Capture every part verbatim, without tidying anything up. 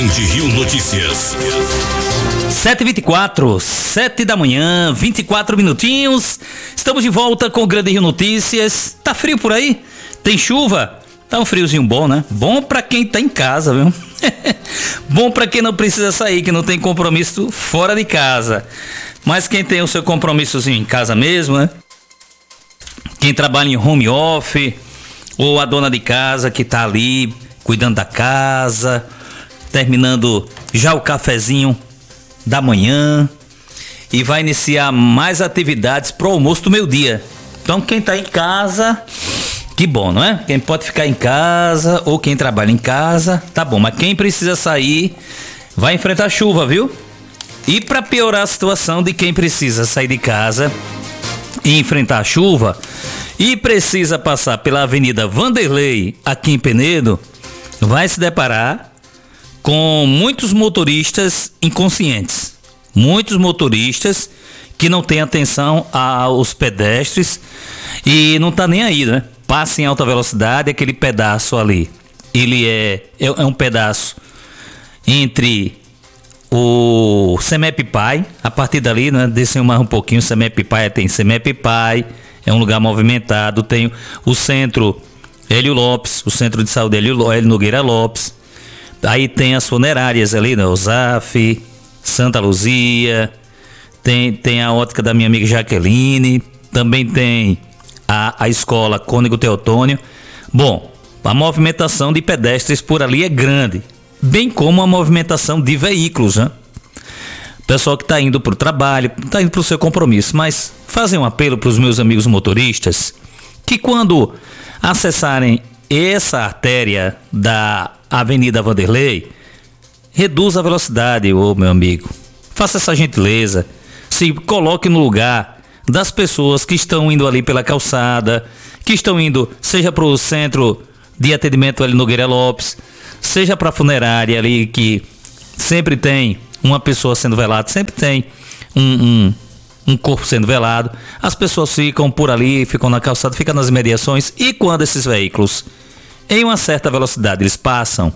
Grande Rio Notícias. sete e vinte e quatro, sete da manhã, vinte e quatro minutinhos. Estamos de volta com o Grande Rio Notícias. Tá frio por aí? Tem chuva? Tá um friozinho bom, né? Bom pra quem tá em casa, viu? Bom pra quem não precisa sair, que não tem compromisso fora de casa. Mas quem tem o seu compromissozinho em casa mesmo, né? Quem trabalha em home office, ou a dona de casa que tá ali cuidando da casa, terminando já o cafezinho da manhã e vai iniciar mais atividades pro almoço do meio-dia. Então quem tá em casa, que bom, não é? Quem pode ficar em casa ou quem trabalha em casa, tá bom, mas quem precisa sair vai enfrentar chuva, viu? E para piorar a situação de quem precisa sair de casa e enfrentar a chuva e precisa passar pela Avenida Vanderlei aqui em Penedo, vai se deparar com muitos motoristas inconscientes, muitos motoristas que não têm atenção aos pedestres e não tá nem aí, né? Passa em alta velocidade, aquele pedaço ali, ele é, é, é um pedaço entre o Semep-Pai, a partir dali, né, desceu mais um pouquinho, Semep-Pai tem Semep-Pai, é um lugar movimentado, tem o centro Hélio Lopes, o centro de saúde Hélio, Hélio Nogueira Lopes, aí tem as funerárias ali, né, Osaf, Santa Luzia, tem, tem a ótica da minha amiga Jaqueline, também tem a, a escola Cônego Teotônio. Bom, a movimentação de pedestres por ali é grande, bem como a movimentação de veículos, né? Pessoal que está indo para o trabalho, está indo para o seu compromisso, mas fazer um apelo para os meus amigos motoristas que quando acessarem essa artéria da Avenida Vanderlei, reduza a velocidade, ô meu amigo. Faça essa gentileza, se coloque no lugar das pessoas que estão indo ali pela calçada, que estão indo, seja para o centro de atendimento ali no Nogueira Lopes, seja para a funerária ali, que sempre tem uma pessoa sendo velada, sempre tem um, um, um corpo sendo velado. As pessoas ficam por ali, ficam na calçada, ficam nas imediações, e quando esses veículos, em uma certa velocidade, eles passam,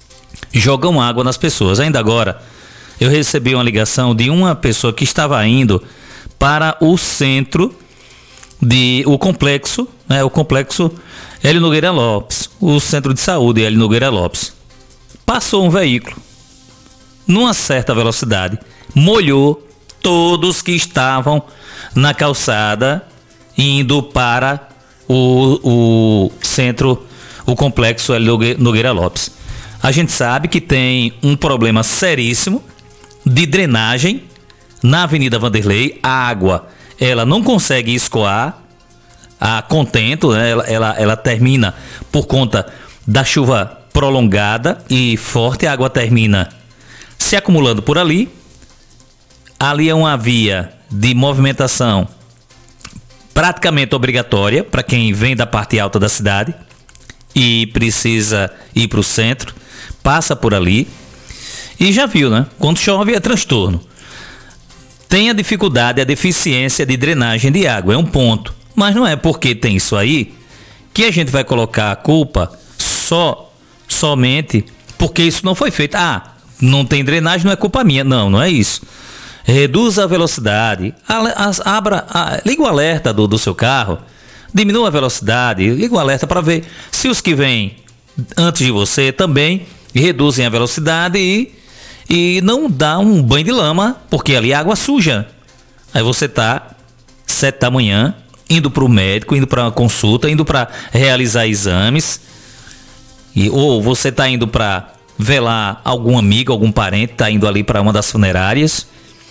jogam água nas pessoas. Ainda agora, eu recebi uma ligação de uma pessoa que estava indo para o centro de o complexo, né, o complexo Hélio Nogueira Lopes, o centro de saúde Hélio Nogueira Lopes. Passou um veículo numa certa velocidade, molhou todos que estavam na calçada indo para o, o centro, o complexo Hélio Nogueira Lopes. A gente sabe que tem um problema seríssimo de drenagem na Avenida Vanderlei. A água, ela não consegue escoar a contento, né? ela, ela, ela termina por conta da chuva prolongada e forte, a água termina se acumulando por ali. Ali é uma via de movimentação praticamente obrigatória para quem vem da parte alta da cidade e precisa ir para o centro, passa por ali. E já viu, né? Quando chove é transtorno. Tem a dificuldade, a deficiência de drenagem de água, é um ponto. Mas não é porque tem isso aí que a gente vai colocar a culpa só, somente porque isso não foi feito. Ah, não tem drenagem, não é culpa minha. Não, não é isso. Reduza a velocidade, abra, liga o alerta do, do seu carro, diminua a velocidade, liga o alerta para ver se os que vêm antes de você também reduzem a velocidade e, e não dá um banho de lama, porque ali é água suja. Aí você tá sete da manhã, indo para o médico, indo para uma consulta, indo para realizar exames, e, ou você tá indo para velar algum amigo, algum parente, tá indo ali para uma das funerárias,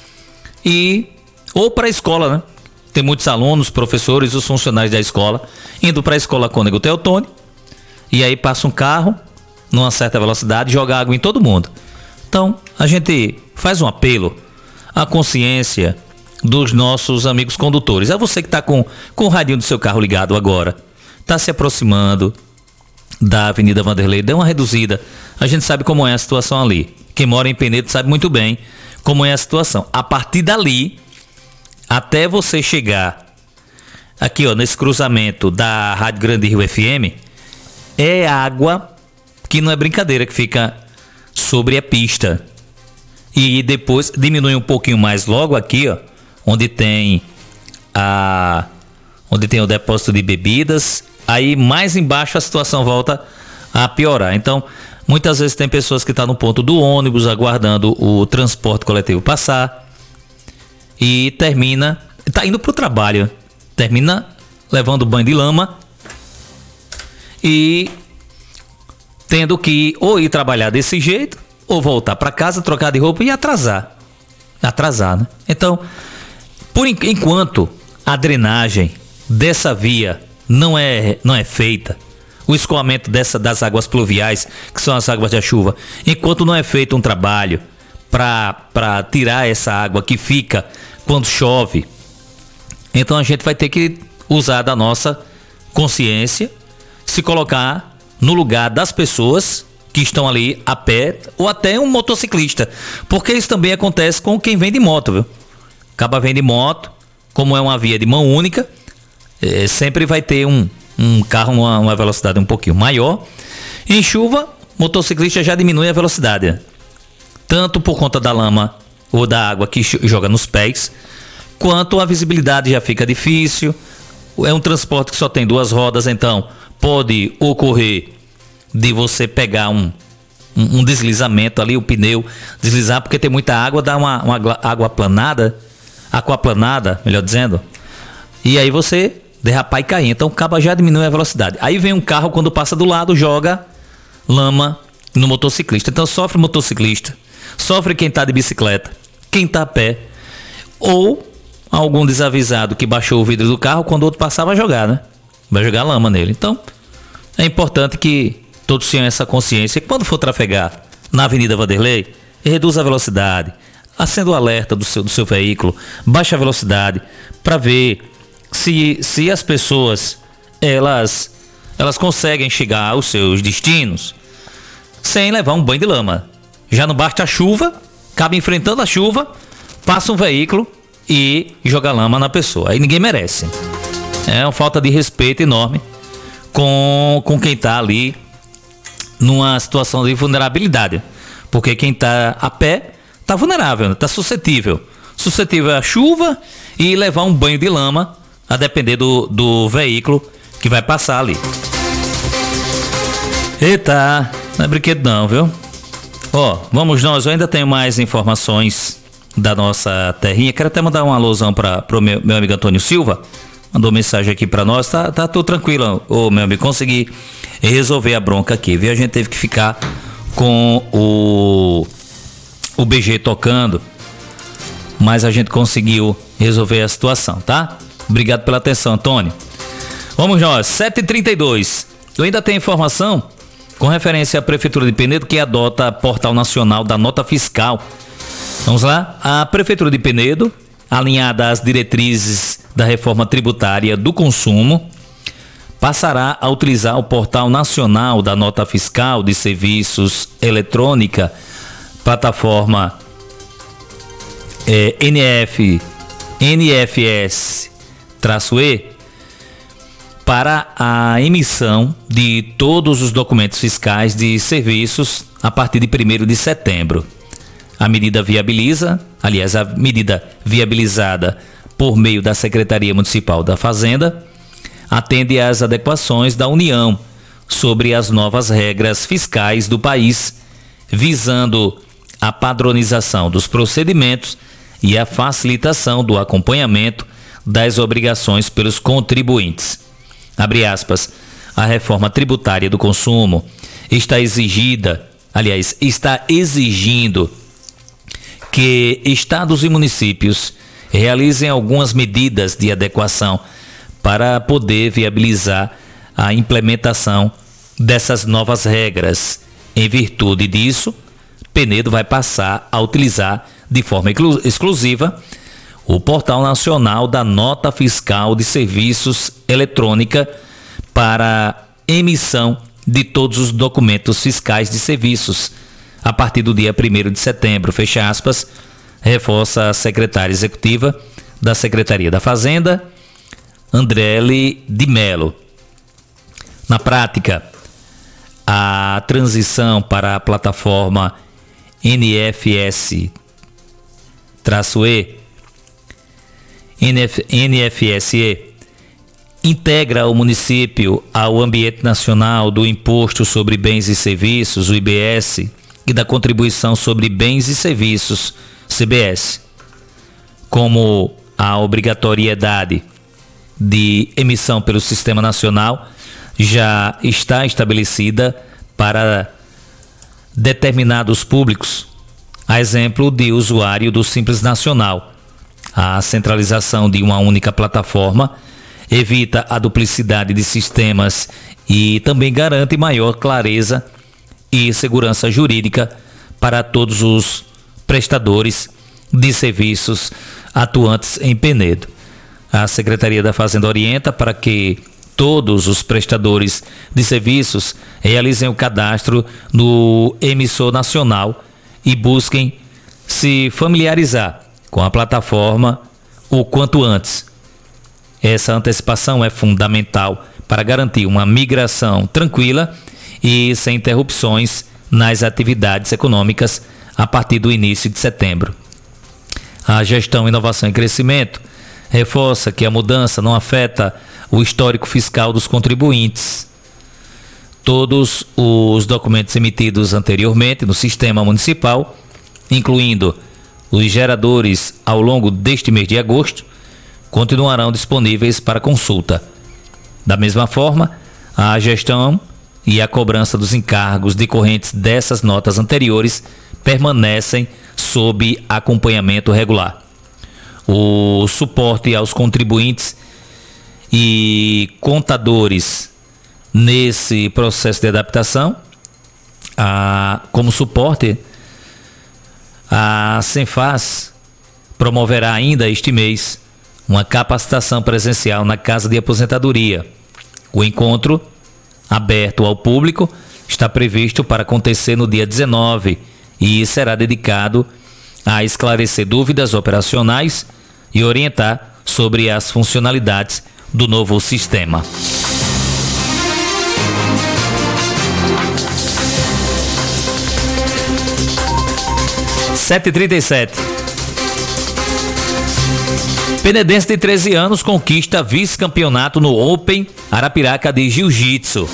e ou para a escola, né? Tem muitos alunos, professores, os funcionários da escola indo para a escola Cônego Teotônio, e aí passa um carro numa certa velocidade, joga água em todo mundo. Então a gente faz um apelo à consciência dos nossos amigos condutores. É você que está com, com o radinho do seu carro ligado agora, está se aproximando da Avenida Vanderlei, dê uma reduzida. A gente sabe como é a situação ali. Quem mora em Penedo sabe muito bem como é a situação. A partir dali, até você chegar aqui, ó, nesse cruzamento da Rádio Grande Rio F M, é água que não é brincadeira, que fica sobre a pista. E depois diminui um pouquinho mais logo aqui, ó, onde tem a onde tem o depósito de bebidas. Aí mais embaixo a situação volta a piorar. Então, muitas vezes tem pessoas que estão no ponto do ônibus aguardando o transporte coletivo passar e termina, tá indo pro trabalho, termina levando banho de lama e tendo que ou ir trabalhar desse jeito ou voltar para casa, trocar de roupa e atrasar. Atrasar, né? Então, por en- enquanto a drenagem dessa via não é, não é feita, o escoamento dessa, das águas pluviais, que são as águas da chuva, enquanto não é feito um trabalho para tirar essa água que fica quando chove, então a gente vai ter que usar da nossa consciência, se colocar no lugar das pessoas que estão ali a pé ou até um motociclista, porque isso também acontece com quem vem de moto, viu? Acaba vem de moto, como é uma via de mão única, é, sempre vai ter um, um carro uma, uma velocidade um pouquinho maior. Em chuva, motociclista já diminui a velocidade, tanto por conta da lama ou da água que joga nos pés, quanto a visibilidade já fica difícil. É um transporte que só tem duas rodas, então pode ocorrer de você pegar um, um, um deslizamento ali, o pneu deslizar, porque tem muita água, dá uma, uma água aplanada, aquaplanada, melhor dizendo, e aí você derrapar e cair. Então o cabo já diminui a velocidade. Aí vem um carro, quando passa do lado, joga lama no motociclista. Então sofre o motociclista, sofre quem está de bicicleta, quem está a pé, ou algum desavisado que baixou o vidro do carro, quando o outro passar vai jogar, né? Vai jogar lama nele. Então é importante que todos tenham essa consciência. E quando for trafegar na Avenida Vanderlei, reduza a velocidade, acenda o alerta do seu, do seu veículo, baixe a velocidade para ver se, se as pessoas elas, elas conseguem chegar aos seus destinos sem levar um banho de lama. Já não basta a chuva, acaba enfrentando a chuva, passa um veículo e joga lama na pessoa. Aí ninguém merece. É uma falta de respeito enorme com, com quem está ali numa situação de vulnerabilidade. Porque quem está a pé está vulnerável, está suscetível. Suscetível à chuva e levar um banho de lama, a depender do, do veículo que vai passar ali. Eita, não é brinquedo não, viu? Ó, vamos nós, eu ainda tenho mais informações da nossa terrinha. Quero até mandar um alusão para o meu, meu amigo Antônio Silva. Mandou mensagem aqui para nós. Tá, tá tudo tranquilo, ô meu amigo. Consegui resolver a bronca aqui, viu? A gente teve que ficar com o, o B G tocando, mas a gente conseguiu resolver a situação, tá? Obrigado pela atenção, Antônio. Vamos nós, sete e trinta e dois. Eu ainda tenho informação com referência à Prefeitura de Penedo, que adota Portal Nacional da Nota Fiscal. Vamos lá? A Prefeitura de Penedo, alinhada às diretrizes da reforma tributária do consumo, passará a utilizar o Portal Nacional da Nota Fiscal de Serviços Eletrônica, plataforma é, N F, N F S-E, para a emissão de todos os documentos fiscais de serviços a partir de primeiro de setembro. A medida viabiliza, aliás, a medida viabilizada por meio da Secretaria Municipal da Fazenda, atende às adequações da União sobre as novas regras fiscais do país, visando a padronização dos procedimentos e a facilitação do acompanhamento das obrigações pelos contribuintes. Abre aspas, a reforma tributária do consumo está exigida, aliás, está exigindo que estados e municípios realizem algumas medidas de adequação para poder viabilizar a implementação dessas novas regras. Em virtude disso, Penedo vai passar a utilizar de forma exclusiva o Portal Nacional da Nota Fiscal de Serviços Eletrônica para emissão de todos os documentos fiscais de serviços a partir do dia primeiro de setembro, fecha aspas, reforça a secretária executiva da Secretaria da Fazenda, Andrele de Melo. Na prática, a transição para a plataforma N F S-E, N F S-E integra o município ao ambiente nacional do Imposto sobre Bens e Serviços, o I B S, e da Contribuição sobre Bens e Serviços, C B S, como a obrigatoriedade de emissão pelo Sistema Nacional já está estabelecida para determinados públicos, a exemplo de usuário do Simples Nacional. A centralização de uma única plataforma evita a duplicidade de sistemas e também garante maior clareza e segurança jurídica para todos os prestadores de serviços atuantes em Penedo. A Secretaria da Fazenda orienta para que todos os prestadores de serviços realizem o cadastro no emissor nacional e busquem se familiarizar com a plataforma o quanto antes. Essa antecipação é fundamental para garantir uma migração tranquila e sem interrupções nas atividades econômicas a partir do início de setembro. A Gestão, Inovação e Crescimento reforça que a mudança não afeta o histórico fiscal dos contribuintes. Todos os documentos emitidos anteriormente no sistema municipal, incluindo os geradores ao longo deste mês de agosto, continuarão disponíveis para consulta. Da mesma forma, a gestão e a cobrança dos encargos decorrentes dessas notas anteriores permanecem sob acompanhamento regular. O suporte aos contribuintes e contadores nesse processo de adaptação, a, como suporte, a Cenfaz promoverá ainda este mês uma capacitação presencial na Casa de Aposentadoria. O encontro, aberto ao público, está previsto para acontecer no dia dezenove e será dedicado a esclarecer dúvidas operacionais e orientar sobre as funcionalidades do novo sistema. sete e trinta e sete. Penedense de treze anos conquista vice-campeonato no Open Arapiraca de Jiu-Jitsu.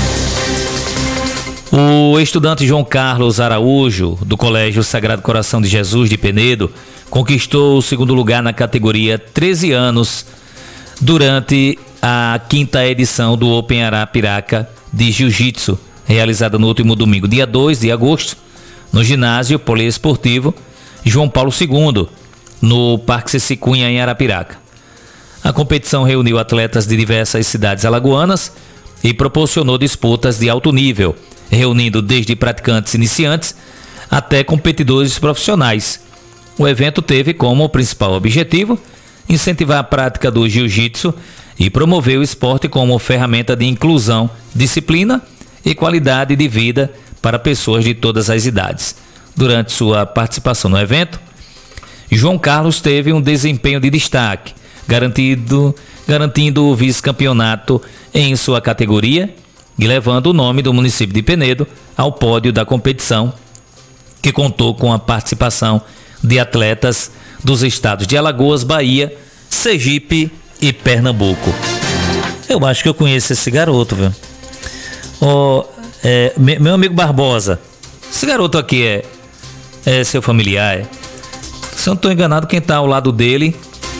O estudante João Carlos Araújo, do Colégio Sagrado Coração de Jesus de Penedo, conquistou o segundo lugar na categoria treze anos durante a quinta edição do Open Arapiraca de Jiu-Jitsu, realizada no último domingo, dia dois de agosto, no ginásio poliesportivo João Paulo segundo, no Parque Ceci Cunha, em Arapiraca. A competição reuniu atletas de diversas cidades alagoanas e proporcionou disputas de alto nível, reunindo desde praticantes iniciantes até competidores profissionais. O evento teve como principal objetivo incentivar a prática do jiu-jitsu e promover o esporte como ferramenta de inclusão, disciplina e qualidade de vida para pessoas de todas as idades. Durante sua participação no evento, João Carlos teve um desempenho de destaque, garantido, garantindo o vice-campeonato em sua categoria e levando o nome do município de Penedo ao pódio da competição, que contou com a participação de atletas dos estados de Alagoas, Bahia, Sergipe e Pernambuco. Eu acho que eu conheço esse garoto, viu? Oh, é, meu amigo Barbosa, esse garoto aqui é, é seu familiar, é? Se eu não estou enganado, quem está ao lado dele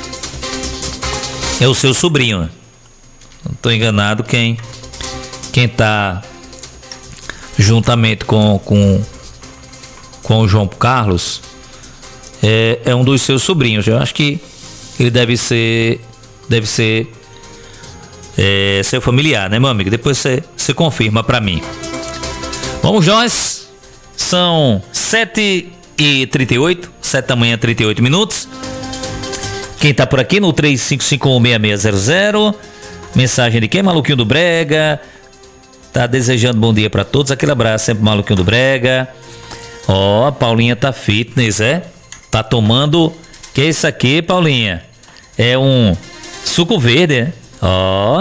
é o seu sobrinho, né? Não estou enganado, quem quem está juntamente com, com, com o João Carlos é, é um dos seus sobrinhos. Eu acho que ele deve ser deve ser é, seu familiar, né, meu amigo? Depois você, você confirma para mim. Vamos nós, são sete e trinta e oito, sete da manhã, trinta e oito minutos. Quem tá por aqui no três cinco cinco um, seis seis zero zero, mensagem de quem? Maluquinho do Brega, tá desejando bom dia para todos, aquele abraço, sempre Maluquinho do Brega. Ó, a Paulinha tá fitness, é? Tá tomando, que é isso aqui, Paulinha? É um suco verde, é? Ó,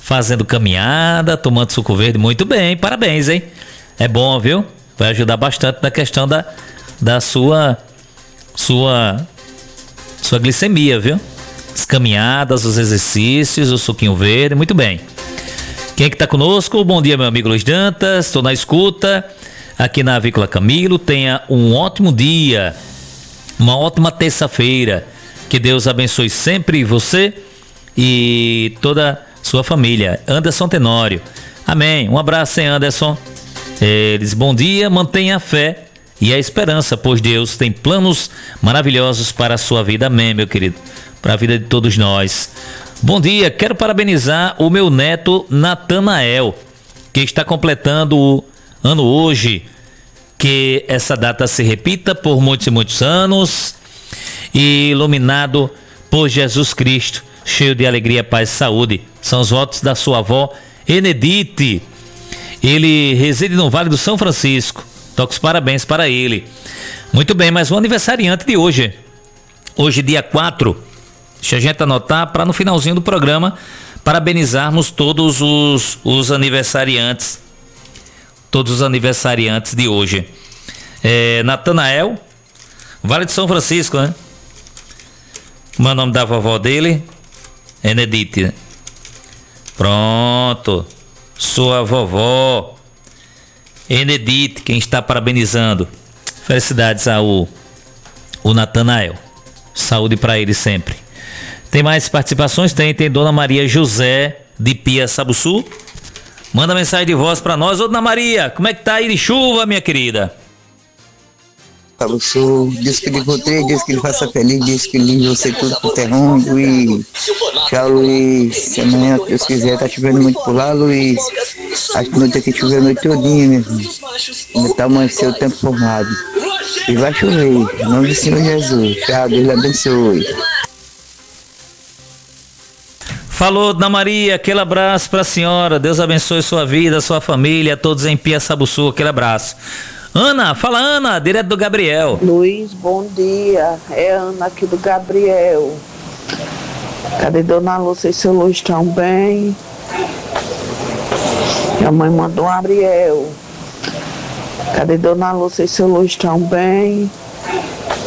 fazendo caminhada, tomando suco verde, muito bem, parabéns, hein? É bom, viu? Vai ajudar bastante na questão da, da sua, sua, sua glicemia, viu? As caminhadas, os exercícios, o suquinho verde, muito bem. Quem é que tá conosco? Bom dia, meu amigo Luiz Dantas, estou na escuta, aqui na Avícola Camilo. Tenha um ótimo dia, uma ótima terça-feira. Que Deus abençoe sempre você e toda sua família. Anderson Tenório. Amém. Um abraço, hein, Anderson. Eles, bom dia, mantenha a fé e a esperança, pois Deus tem planos maravilhosos para a sua vida. Amém, meu querido. Para a vida de todos nós. Bom dia, quero parabenizar o meu neto Natanael, que está completando o ano hoje. Que essa data se repita por muitos e muitos anos. E iluminado por Jesus Cristo, cheio de alegria, paz e saúde. São os votos da sua avó Enedite. Ele reside no Vale do São Francisco. Toco os parabéns para ele. Muito bem, mas o aniversariante de hoje. Hoje, dia quatro. Deixa a gente anotar para no finalzinho do programa parabenizarmos todos os, os aniversariantes. Todos os aniversariantes de hoje. É, Natanael, Vale do São Francisco, né? Como é o nome da vovó dele? Enedite, né? Pronto. Sua vovó Enedite, quem está parabenizando. Felicidades ao o Natanael. Saúde para ele sempre. Tem mais participações? Tem, tem Dona Maria José de Pia Sabuçu. Manda mensagem de voz para nós. Ô, Dona Maria, como é que tá aí de chuva, minha querida? Sabuçu, diz que ele encontrei, diz que ele faça feliz, diz que ele você tudo pro terrão, Luiz. Tchau, Luiz. Se amanhã, se Deus quiser, tá chovendo muito por lá, Luiz. Acho que noite aqui choveu a noite todinha, meu irmão. Ainda tá amanheceu o tempo formado. E vai chover, em nome do Senhor Jesus. Tchau, Deus abençoe. Falou, Dona Maria, aquele abraço pra senhora. Deus abençoe sua vida, sua família, todos em Pia Sabuçu, aquele abraço. Ana, fala Ana, direto do Gabriel. Luiz, bom dia. É Ana aqui do Gabriel. Cadê Dona Lúcia e seu Luiz, estão bem? Minha mãe mandou um Gabriel. Cadê Dona Lúcia e seu Luiz, estão bem?